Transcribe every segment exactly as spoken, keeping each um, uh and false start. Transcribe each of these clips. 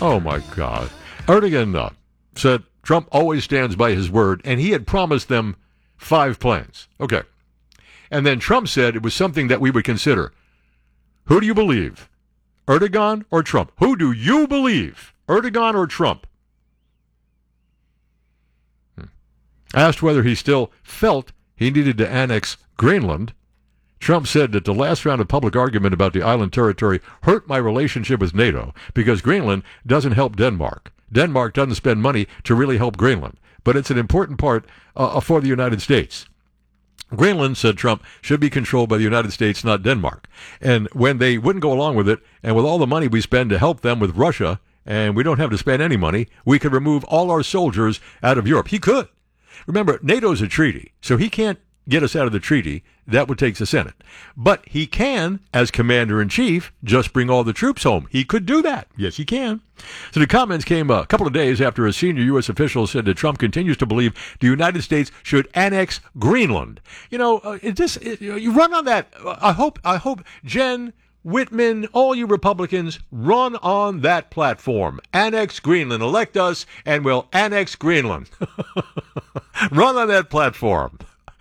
Oh, my God. Erdogan uh, said Trump always stands by his word, and he had promised them five planes. Okay. And then Trump said it was something that we would consider. Who do you believe? Erdogan or Trump? Who do you believe? Erdogan or Trump? Hmm. Asked whether he still felt he needed to annex Greenland, Trump said that the last round of public argument about the island territory hurt my relationship with NATO because Greenland doesn't help Denmark. Denmark doesn't spend money to really help Greenland, but it's an important part uh, for the United States. Greenland, said Trump, should be controlled by the United States, not Denmark. And when they wouldn't go along with it, and with all the money we spend to help them with Russia, and we don't have to spend any money, we could remove all our soldiers out of Europe. He could. Remember, NATO's a treaty, so he can't get us out of the treaty. That would take the Senate. But he can, as commander-in-chief, just bring all the troops home. He could do that. Yes, he can. So the comments came a couple of days after a senior U S official said that Trump continues to believe the United States should annex Greenland. You know, uh, it just, it, you run on that. I hope, I hope Jen Whitman, all you Republicans, run on that platform. Annex Greenland. Elect us, and we'll annex Greenland. Run on that platform.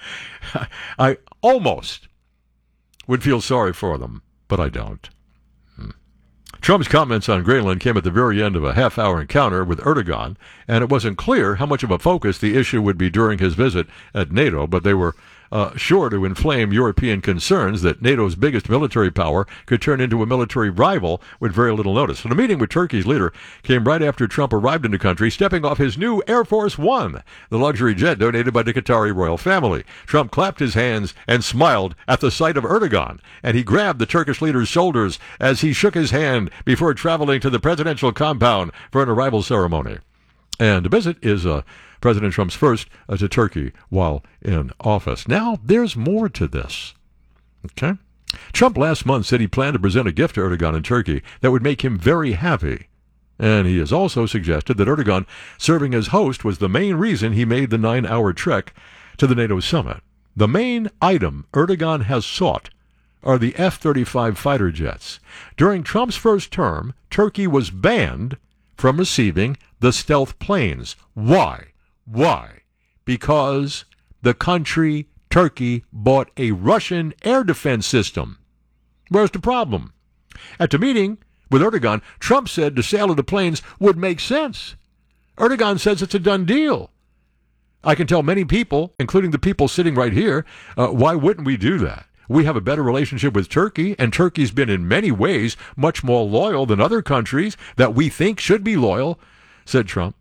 I almost would feel sorry for them, but I don't. Hmm. Trump's comments on Greenland came at the very end of a half-hour encounter with Erdogan, and it wasn't clear how much of a focus the issue would be during his visit at NATO, but they were uh, sure to inflame European concerns that NATO's biggest military power could turn into a military rival with very little notice. So the meeting with Turkey's leader came right after Trump arrived in the country, stepping off his new Air Force One, the luxury jet donated by the Qatari royal family. Trump clapped his hands and smiled at the sight of Erdogan, and he grabbed the Turkish leader's shoulders as he shook his hand before traveling to the presidential compound for an arrival ceremony. And the visit is uh, President Trump's first uh, to Turkey while in office. Now, there's more to this. Okay? Trump last month said he planned to present a gift to Erdogan in Turkey that would make him very happy. And he has also suggested that Erdogan serving as host was the main reason he made the nine-hour trek to the NATO summit. The main item Erdogan has sought are the F thirty-five fighter jets. During Trump's first term, Turkey was banned from receiving the stealth planes. Why? Why? Because the country, Turkey, bought a Russian air defense system. Where's the problem? At the meeting with Erdogan, Trump said the sale of the planes would make sense. Erdogan says it's a done deal. I can tell many people, including the people sitting right here, uh, why wouldn't we do that? We have a better relationship with Turkey, and Turkey's been in many ways much more loyal than other countries that we think should be loyal, said Trump.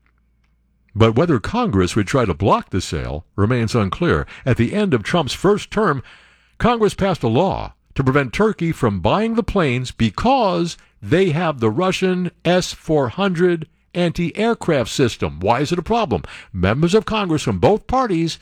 But whether Congress would try to block the sale remains unclear. At the end of Trump's first term, Congress passed a law to prevent Turkey from buying the planes because they have the Russian S four hundred anti-aircraft system. Why is it a problem? Members of Congress from both parties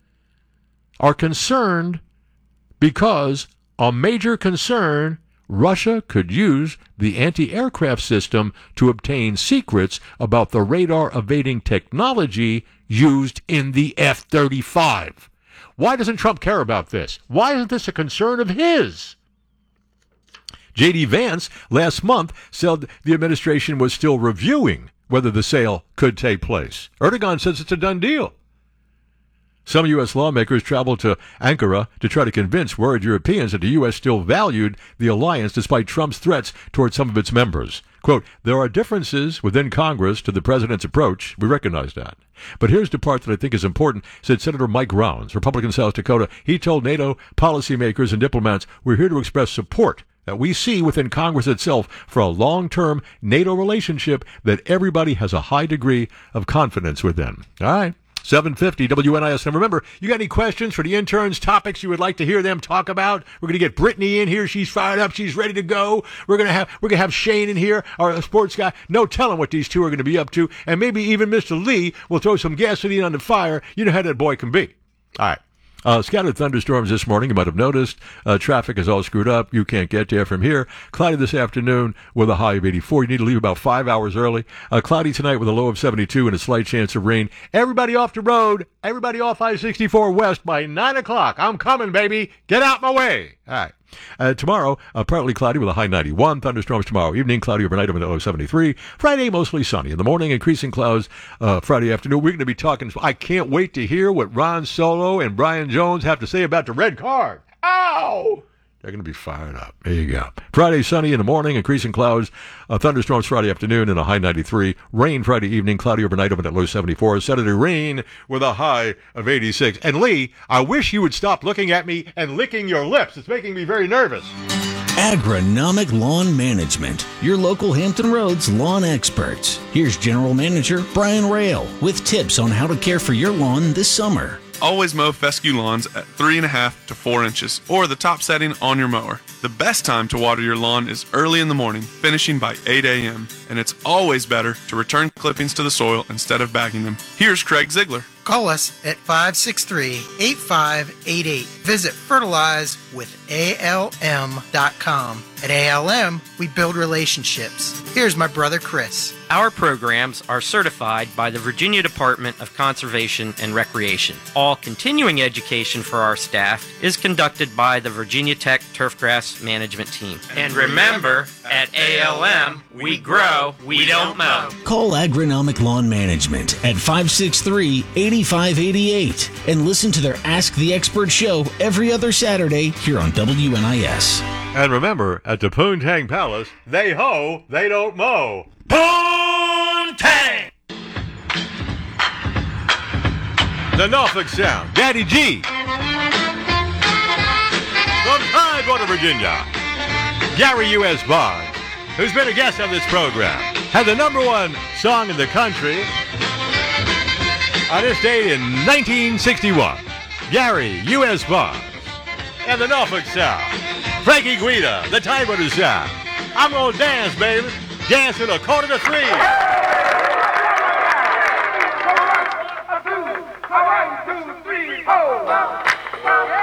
are concerned because a major concern, Russia could use the anti-aircraft system to obtain secrets about the radar-evading technology used in the F thirty-five. Why doesn't Trump care about this? Why isn't this a concern of his? J D. Vance last month said the administration was still reviewing whether the sale could take place. Erdogan says it's a done deal. Some U S lawmakers traveled to Ankara to try to convince worried Europeans that the U S still valued the alliance despite Trump's threats toward some of its members. Quote, there are differences within Congress to the president's approach. We recognize that. But here's the part that I think is important, said Senator Mike Rounds, Republican South Dakota. He told NATO policymakers and diplomats, we're here to express support that we see within Congress itself for a long-term NATO relationship that everybody has a high degree of confidence within. All right. seven fifty W N I S. And remember, you got any questions for the interns, topics you would like to hear them talk about? We're going to get Brittany in here. She's fired up. She's ready to go. We're going to have we're going to have Shane in here, our sports guy. No telling what these two are going to be up to. And maybe even Mister Lee will throw some gasoline on the fire. You know how that boy can be. All right. Uh, scattered thunderstorms this morning. You might have noticed. Uh, traffic is all screwed up. You can't get there from here. Cloudy this afternoon with a high of eighty-four. You need to leave about five hours early. Uh, cloudy tonight with a low of seventy-two and a slight chance of rain. Everybody off the road. Everybody off I sixty-four West by nine o'clock. I'm coming, baby. Get out my way. All right. Uh, tomorrow, uh, partly cloudy with a high ninety-one. Thunderstorms tomorrow evening. Cloudy overnight with a low seventy-three. Friday, mostly sunny. In the morning, increasing clouds uh, Friday afternoon. We're going to be talking. I can't wait to hear what Ron Solo and Brian Jones have to say about the red card. Ow! They're going to be fired up. There you go. Friday, sunny in the morning, increasing clouds. Uh, thunderstorms Friday afternoon and a high ninety-three. Rain Friday evening, cloudy overnight over at low seventy-four. Saturday, rain with a high of eighty-six. And Lee, I wish you would stop looking at me and licking your lips. It's making me very nervous. Agronomic Lawn Management, your local Hampton Roads lawn experts. Here's General Manager Brian Rail with tips on how to care for your lawn this summer. Always mow fescue lawns at three and a half to four inches, or the top setting on your mower. The best time to water your lawn is early in the morning, finishing by eight a.m., and it's always better to return clippings to the soil instead of bagging them. Here's Craig Ziegler. Call us at five six three, eight five eight eight. Visit fertilize with A L M dot com. At A L M, we build relationships. Here's my brother Chris. Our programs are certified by the Virginia Department of Conservation and Recreation. All continuing education for our staff is conducted by the Virginia Tech Turfgrass Management Team. And remember, at A L M, we grow, we don't mow. Call Agronomic Lawn Management at five six three, eight five eight eight and listen to their Ask the Expert show every other Saturday here on W N I S. And remember, at the Poontang Palace, they hoe, they don't mow. Poontang! The Norfolk Sound, Daddy G. From Tidewater, Virginia, Gary U S. Bond, who's been a guest on this program, had the number one song in the country on this date in nineteen sixty-one. Gary U S. Bond and the Norfolk Sound. Frankie Guida, the Tidewater Sound. I'm gonna dance, baby. Dance to the quarter to three. One, two, three, four.